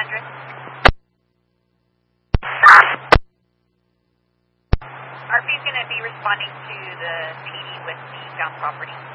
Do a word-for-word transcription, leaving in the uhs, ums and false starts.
hundred. R P is going to be responding to the P D with the found property.